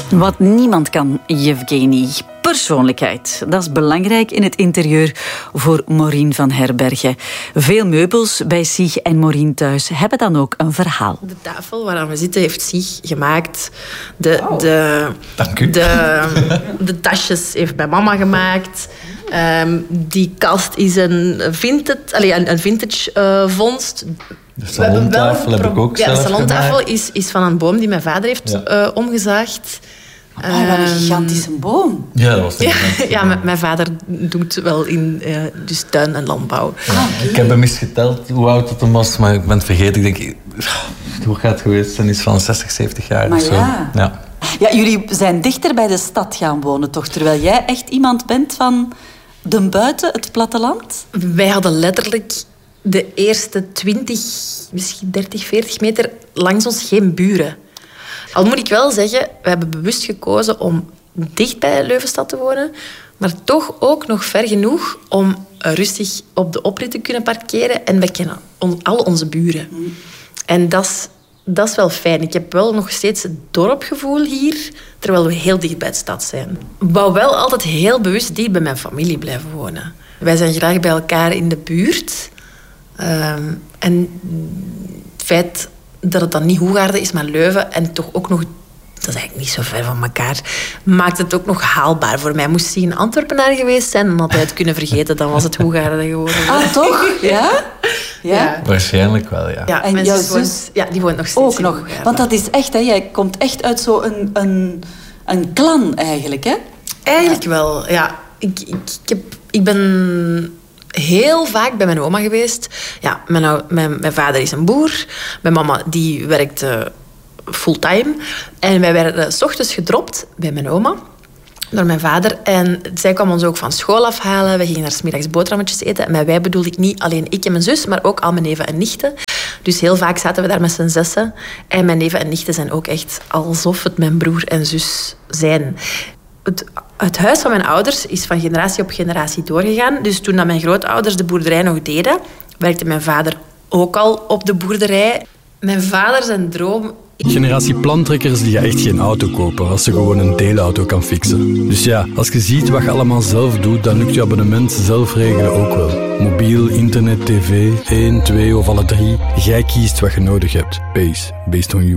Wat niemand kan, Yevgeny. Persoonlijkheid. Dat is belangrijk in het interieur voor Maureen van Herbergen. Veel meubels bij Sieg en Maureen thuis hebben dan ook een verhaal. De tafel waaraan we zitten heeft Sieg gemaakt. Dank u. De tasjes heeft mijn mama gemaakt. Die kast is een vintage vondst. De salontafel heb ik ook zelf gemaakt. De salontafel gemaakt. is van een boom die mijn vader heeft omgezaagd. Wat een gigantische boom. Ja, dat was een gigantische boom. Mijn vader doet wel in dus tuin en landbouw. Ja. Ik heb hem eens geteld hoe oud het was, maar ik ben het vergeten. Ik denk, hoe gaat het geweest zijn? Is van 60, 70 jaar Maar of zo. ja, jullie zijn dichter bij de stad gaan wonen, toch? Terwijl jij echt iemand bent van de buiten, het platteland? Wij hadden letterlijk de eerste 20, misschien 30, 40 meter langs ons geen buren. Al moet ik wel zeggen, we hebben bewust gekozen om dicht bij Leuvenstad te wonen, maar toch ook nog ver genoeg om rustig op de oprit te kunnen parkeren. En we kennen al onze buren. En dat is wel fijn. Ik heb wel nog steeds het dorpgevoel hier, terwijl we heel dicht bij de stad zijn. Ik wou wel altijd heel bewust dicht bij mijn familie blijven wonen. Wij zijn graag bij elkaar in de buurt. En het feit dat het dan niet Hoegaarden is, maar Leuven, en toch ook nog, dat is eigenlijk niet zo ver van elkaar, maakt het ook nog haalbaar voor mij. Moest hij een Antwerpenaar geweest zijn, dan had hij het kunnen vergeten. Dan was het Hoegaarden geworden. Ah, toch? Ja? Ja. Waarschijnlijk wel, ja. Ja, En jouw zus? Die woont nog steeds Ook in nog. Hoegaarden. Want dat is echt, hè, jij komt echt uit zo'n een clan eigenlijk, hè? Eigenlijk wel, ja. Ik ben heel vaak bij mijn oma geweest. Ja, mijn vader is een boer. Mijn mama die werkte fulltime. En wij werden 's ochtends gedropt bij mijn oma door mijn vader. En zij kwam ons ook van school afhalen. We gingen daar 's middags boterhammetjes eten. En met wij bedoel ik niet alleen ik en mijn zus, maar ook al mijn neven en nichten. Dus heel vaak zaten we daar met z'n zessen. En mijn neven en nichten zijn ook echt alsof het mijn broer en zus zijn. Het huis van mijn ouders is van generatie op generatie doorgegaan. Dus toen dat mijn grootouders de boerderij nog deden, werkte mijn vader ook al op de boerderij. Mijn vader zijn droom... Generatie plantrekkers die gaan echt geen auto kopen als ze gewoon een deelauto kan fixen. Dus ja, als je ziet wat je allemaal zelf doet, dan lukt je abonnement zelf regelen ook wel. Mobiel, internet, tv, 1, 2 of alle 3. Jij kiest wat je nodig hebt. Based on you.